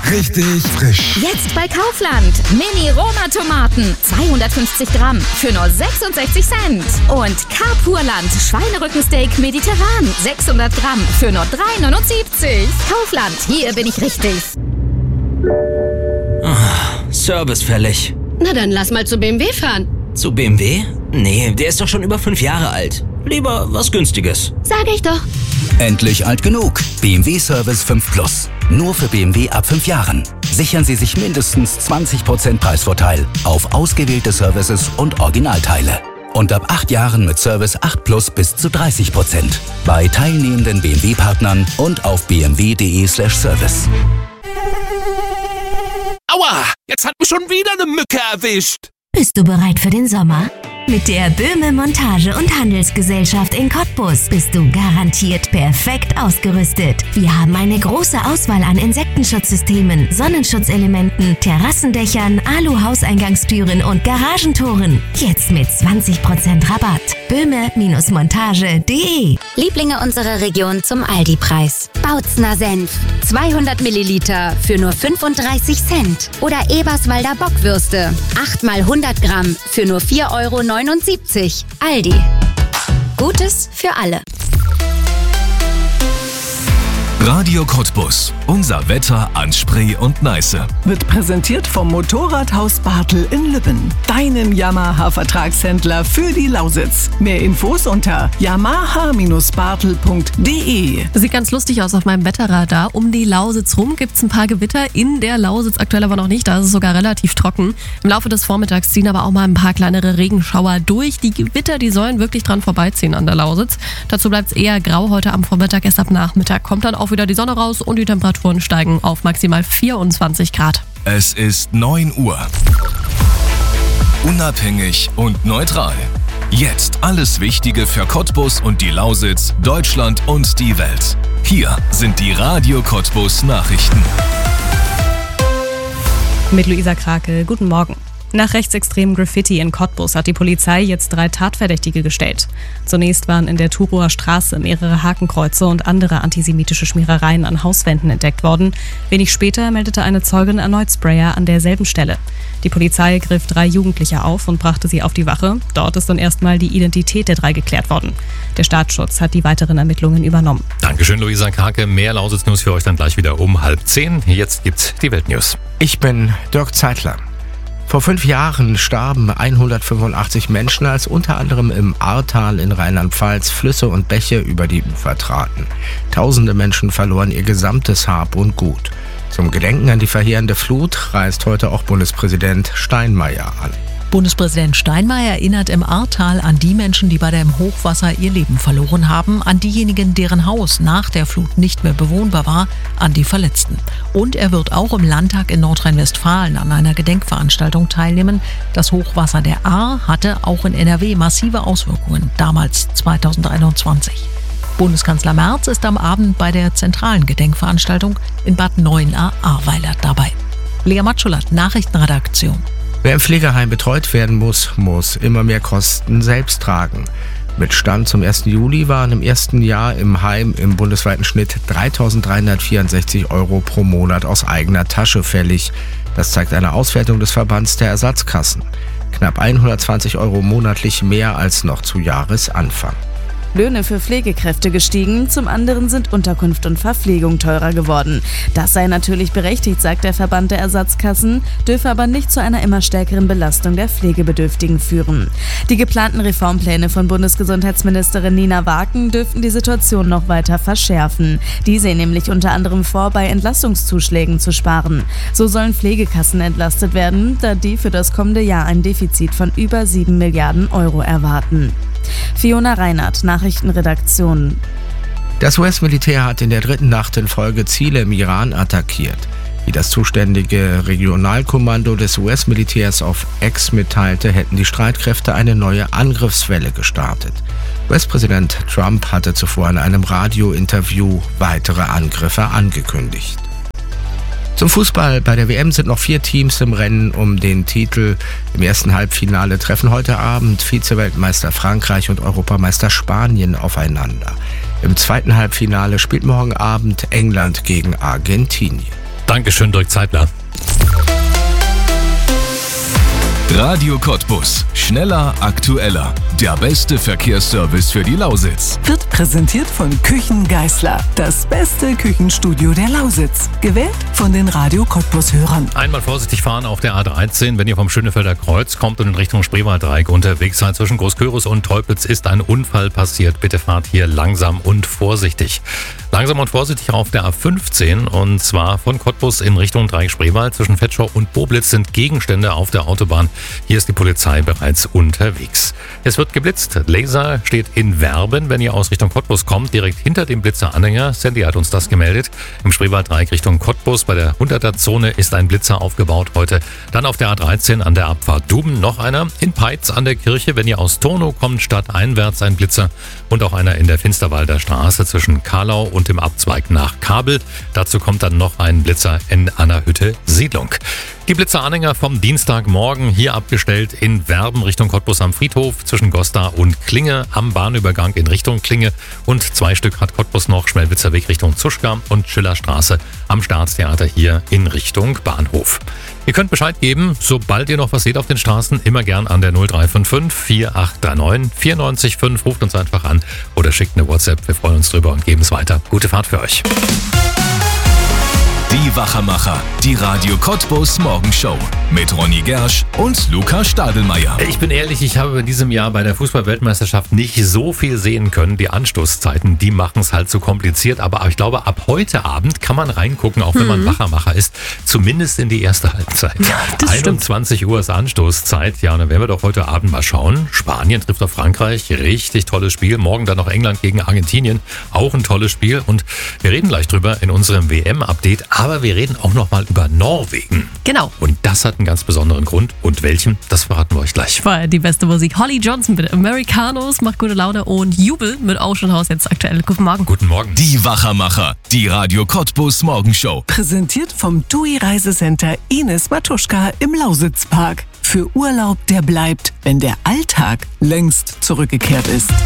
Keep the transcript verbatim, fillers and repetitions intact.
Richtig frisch. Jetzt bei Kaufland. Mini-Roma-Tomaten. zweihundertfünfzig Gramm für nur sechsundsechzig Cent. Und Carpurland Schweinerückensteak mediterran. sechshundert Gramm für nur drei neunundsiebzig. Kaufland, hier bin ich richtig. Ah, Service fällig. Na dann lass mal zu B M W fahren. Zu B M W? Nee, der ist doch schon über fünf Jahre alt. Lieber was Günstiges. Sag ich doch. Endlich alt genug. B M W Service fünf Plus. Nur für B M W ab fünf Jahren. Sichern Sie sich mindestens zwanzig Prozent Preisvorteil auf ausgewählte Services und Originalteile. Und ab acht Jahren mit Service acht Plus bis zu dreißig Prozent. Bei teilnehmenden B M W-Partnern und auf b m w punkt d e slash service. Aua, jetzt hat mich schon wieder eine Mücke erwischt. Bist du bereit für den Sommer? Mit der Böhme Montage- und Handelsgesellschaft in Cottbus bist du garantiert perfekt ausgerüstet. Wir haben eine große Auswahl an Insektenschutzsystemen, Sonnenschutzelementen, Terrassendächern, Alu-Hauseingangstüren und Garagentoren. Jetzt mit zwanzig Prozent Rabatt. böhme Montage punkt de. Lieblinge unserer Region zum Aldi-Preis. Bautzner Senf. zweihundert Milliliter für nur fünfunddreißig Cent. Oder Eberswalder Bockwürste. acht mal hundert Gramm für nur vier Euro neunundsiebzig. Aldi. Gutes für alle. Radio Cottbus. Unser Wetter an Spree und Neiße. Wird präsentiert vom Motorradhaus Bartel in Lübben. Deinem Yamaha-Vertragshändler für die Lausitz. Mehr Infos unter yamaha Bindestrich bartel punkt de. Sieht ganz lustig aus auf meinem Wetterradar. Um die Lausitz rum gibt es ein paar Gewitter. In der Lausitz aktuell aber noch nicht. Da ist es sogar relativ trocken. Im Laufe des Vormittags ziehen aber auch mal ein paar kleinere Regenschauer durch. Die Gewitter, die sollen wirklich dran vorbeiziehen an der Lausitz. Dazu bleibt es eher grau heute am Vormittag. Erst ab Nachmittag kommt dann auch wieder die Sonne raus und die Temperaturen steigen auf maximal vierundzwanzig Grad. Es ist neun Uhr. Unabhängig und neutral. Jetzt alles Wichtige für Cottbus und die Lausitz, Deutschland und die Welt. Hier sind die Radio Cottbus Nachrichten. Mit Luisa Krake, guten Morgen. Nach rechtsextremem Graffiti in Cottbus hat die Polizei jetzt drei Tatverdächtige gestellt. Zunächst waren in der Turower Straße mehrere Hakenkreuze und andere antisemitische Schmierereien an Hauswänden entdeckt worden. Wenig später meldete eine Zeugin erneut Sprayer an derselben Stelle. Die Polizei griff drei Jugendliche auf und brachte sie auf die Wache. Dort ist dann erstmal die Identität der drei geklärt worden. Der Staatsschutz hat die weiteren Ermittlungen übernommen. Dankeschön, Luisa Krake. Mehr Lausitz-News für euch dann gleich wieder um halb zehn. Jetzt gibt's die Weltnews. Ich bin Dirk Zeitler. Vor fünf Jahren starben hundertfünfundachtzig Menschen, als unter anderem im Ahrtal in Rheinland-Pfalz Flüsse und Bäche über die Ufer traten. Tausende Menschen verloren ihr gesamtes Hab und Gut. Zum Gedenken an die verheerende Flut reist heute auch Bundespräsident Steinmeier an. Bundespräsident Steinmeier erinnert im Ahrtal an die Menschen, die bei dem Hochwasser ihr Leben verloren haben, an diejenigen, deren Haus nach der Flut nicht mehr bewohnbar war, an die Verletzten. Und er wird auch im Landtag in Nordrhein-Westfalen an einer Gedenkveranstaltung teilnehmen. Das Hochwasser der Ahr hatte auch in N R W massive Auswirkungen, damals zweitausendeinundzwanzig. Bundeskanzler Merz ist am Abend bei der zentralen Gedenkveranstaltung in Bad Neuenahr-Ahrweiler dabei. Lea Matschulat, Nachrichtenredaktion. Wer im Pflegeheim betreut werden muss, muss immer mehr Kosten selbst tragen. Mit Stand zum ersten Juli waren im ersten Jahr im Heim im bundesweiten Schnitt dreitausenddreihundertvierundsechzig Euro pro Monat aus eigener Tasche fällig. Das zeigt eine Auswertung des Verbands der Ersatzkassen. Knapp hundertzwanzig Euro monatlich mehr als noch zu Jahresanfang. Löhne für Pflegekräfte gestiegen, zum anderen sind Unterkunft und Verpflegung teurer geworden. Das sei natürlich berechtigt, sagt der Verband der Ersatzkassen, dürfe aber nicht zu einer immer stärkeren Belastung der Pflegebedürftigen führen. Die geplanten Reformpläne von Bundesgesundheitsministerin Nina Waken dürften die Situation noch weiter verschärfen. Die sehen nämlich unter anderem vor, bei Entlastungszuschlägen zu sparen. So sollen Pflegekassen entlastet werden, da die für das kommende Jahr ein Defizit von über sieben Milliarden Euro erwarten. Fiona Reinhardt, Nachrichtenredaktion. Das U S-Militär hat in der dritten Nacht in Folge Ziele im Iran attackiert. Wie das zuständige Regionalkommando des U S-Militärs auf X mitteilte, hätten die Streitkräfte eine neue Angriffswelle gestartet. U S-Präsident Trump hatte zuvor in einem Radiointerview weitere Angriffe angekündigt. Zum Fußball. Bei der W M sind noch vier Teams im Rennen um den Titel. Im ersten Halbfinale treffen heute Abend Vize-Weltmeister Frankreich und Europameister Spanien aufeinander. Im zweiten Halbfinale spielt morgen Abend England gegen Argentinien. Dankeschön, Dirk Zeitler. Radio Cottbus. Schneller, aktueller. Der beste Verkehrsservice für die Lausitz. Wird präsentiert von Küchen Geisler. Das beste Küchenstudio der Lausitz. Gewählt von den Radio Cottbus-Hörern. Einmal vorsichtig fahren auf der A dreizehn, wenn ihr vom Schönefelder Kreuz kommt und in Richtung Spreewalddreieck unterwegs seid. Zwischen Großkörus und Teupitz ist ein Unfall passiert. Bitte fahrt hier langsam und vorsichtig. Langsam und vorsichtig auf der A fünfzehn und zwar von Cottbus in Richtung Dreieck Spreewald. Zwischen Vetschau und Boblitz sind Gegenstände auf der Autobahn. Hier ist die Polizei bereits unterwegs. Es wird geblitzt. Laser steht in Werben, wenn ihr aus Richtung Cottbus kommt, direkt hinter dem Blitzer-Anhänger. Sandy hat uns das gemeldet. Im Spreewalddreieck Richtung Cottbus bei der hunderter-Zone ist ein Blitzer aufgebaut heute. Dann auf der A dreizehn an der Abfahrt Duben noch einer. In Peitz an der Kirche, wenn ihr aus Turnow kommt, stadteinwärts ein Blitzer. Und auch einer in der Finsterwalder Straße zwischen Karlau und dem Abzweig nach Kabel. Dazu kommt dann noch ein Blitzer in Annerhütte Siedlung. Die Blitzeranhänger vom Dienstagmorgen hier abgestellt in Werben Richtung Cottbus am Friedhof zwischen Goslar und Klinge am Bahnübergang in Richtung Klinge und zwei Stück hat Cottbus noch Schmelwitzer Weg Richtung Zuschka und Schillerstraße am Staatstheater hier in Richtung Bahnhof. Ihr könnt Bescheid geben, sobald ihr noch was seht auf den Straßen, immer gern an der null drei fünf fünf vier acht drei neun vier neun fünf. Ruft uns einfach an oder schickt eine WhatsApp. Wir freuen uns drüber und geben es weiter. Gute Fahrt für euch. Die Wachermacher, die Radio Cottbus Morgenshow mit Ronny Gersch und Luca Stadelmeier. Ich bin ehrlich, ich habe in diesem Jahr bei der Fußball-Weltmeisterschaft nicht so viel sehen können. Die Anstoßzeiten, die machen es halt so kompliziert. Aber ich glaube, ab heute Abend kann man reingucken, auch wenn mhm. man Wachermacher ist. Zumindest in die erste Halbzeit. Ja, einundzwanzig Uhr ist Anstoßzeit. Ja, und dann werden wir doch heute Abend mal schauen. Spanien trifft auf Frankreich. Richtig tolles Spiel. Morgen dann noch England gegen Argentinien. Auch ein tolles Spiel. Und wir reden gleich drüber in unserem W M-Update. Aber wir reden auch noch mal über Norwegen. Genau. Und das hat einen ganz besonderen Grund. Und welchen, das verraten wir euch gleich. Vorher die beste Musik. Holly Johnson mit Americanos macht gute Laune und Jubel mit Ocean House jetzt aktuell. Guten Morgen. Guten Morgen. Die Wachermacher, die Radio Cottbus Morgenshow. Präsentiert vom T U I Reisecenter Ines Matuschka im Lausitzpark. Für Urlaub, der bleibt, wenn der Alltag längst zurückgekehrt ist.